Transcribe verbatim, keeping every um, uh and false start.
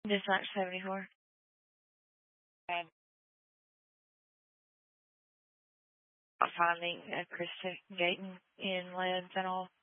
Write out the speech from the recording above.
Dispatch seventy-four. And Finding a Krista Gayton in Lead and all.